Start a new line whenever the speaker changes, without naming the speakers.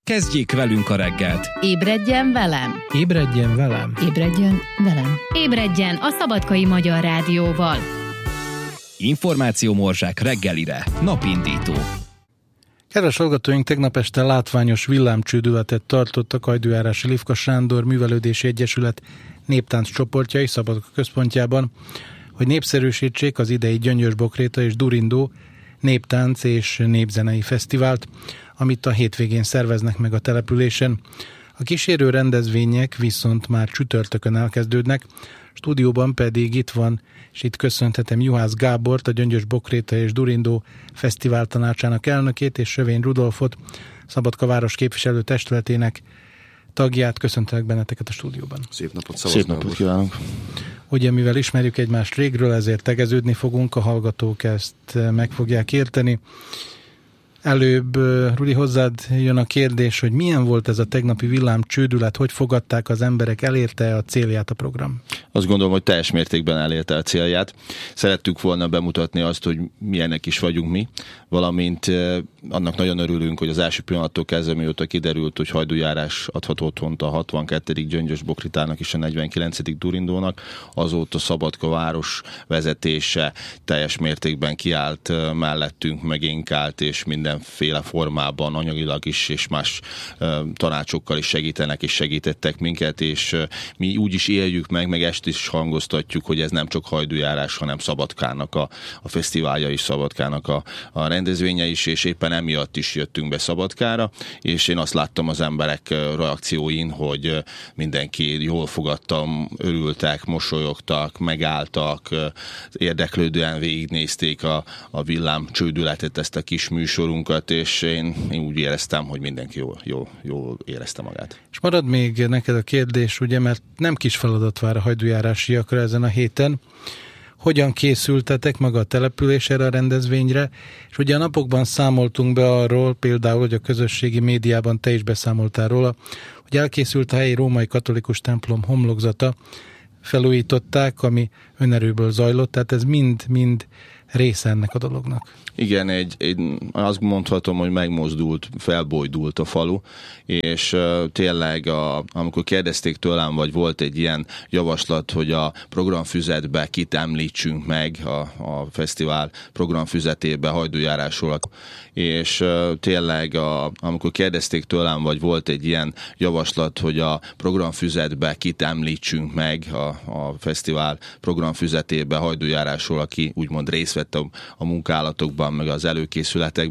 Kezdjék velünk a reggelt!
Ébredjen velem!
Ébredjen velem!
Ébredjen velem!
Ébredjen a Szabadkai Magyar Rádióval!
Információmorzsák reggelire. Napindító.
Kedves hallgatóink, tegnap este látványos villámcsődületet tartottak Hajdújárási Lifka Sándor Művelődési Egyesület néptánc csoportjai Szabadka központjában, hogy népszerűsítsék az idei Gyöngyös Bokréta és Durindó néptánc és népzenei fesztivált, amit a hétvégén szerveznek meg a településen. A kísérő rendezvények viszont már csütörtökön elkezdődnek, stúdióban pedig itt van, és itt köszönhetem Juhász Gábort, a Gyöngyös Bokréta és Durindó Fesztivál Tanácsának elnökét, és Sövény Rudolfot, Szabadka város képviselő testületének tagját. Köszöntelek benneteket a stúdióban.
Szép napot,
Szép napot kívánok!
Ugye, mivel ismerjük egymást régről, ezért tegeződni fogunk, a hallgatók ezt meg fogják érteni. Előbb, Rudi, hozzád jön a kérdés, hogy milyen volt ez a tegnapi villámcsődület, hogy fogadták az emberek, elérte a célját a program?
Azt gondolom, hogy teljes mértékben elérte a célját. Szerettük volna bemutatni azt, hogy milyenek is vagyunk mi, valamint annak nagyon örülünk, hogy az első pillanattól kezdve, mióta kiderült, hogy Hajdújárás adhat otthont a 62. Gyöngyös Bokritának és a 49. Durindónak, azóta Szabadka város vezetése teljes mértékben kiállt mellettünk, megénkált, és mindenféle formában, anyagilag is, és más tanácsokkal is segítenek, és segítettek minket, és mi úgy is éljük meg ezt is hangoztatjuk, hogy ez nem csak Hajdújárás, hanem Szabadkának a fesztiválja is, Szabadkának a rendezvénye is, és éppen emiatt is jöttünk be Szabadkára, és én azt láttam az emberek reakcióin, hogy mindenki jól fogadtam, örültek, mosolyogtak, megálltak, érdeklődően végignézték a villámcsődületet, ezt a kis műsorunkat, és én úgy éreztem, hogy mindenki jól érezte magát.
És marad még neked a kérdés, ugye, mert nem kis feladat vár a hajdújárásiakra ezen a héten. Hogyan készültetek maga a település erre a rendezvényre? És ugye a napokban számoltunk be arról, például, hogy a közösségi médiában te is beszámoltál róla, hogy elkészült a helyi római katolikus templom homlokzata, felújították, ami önerőből zajlott, tehát ez mind része ennek a dolognak.
Igen, azt mondhatom, hogy megmozdult, felbojdult a falu, és tényleg, amikor kérdezték tőlem, vagy volt egy ilyen javaslat, hogy a programfüzetbe kit említsünk meg a fesztivál programfüzetébe Hajdújárásról, és tényleg, amikor kérdezték tőlem, vagy volt egy ilyen javaslat, hogy a programfüzetbe kit említsünk meg a fesztivál programfüzetébe Hajdújárásról, aki úgymond részt vett a munkálatokban, meg az előkészületekben,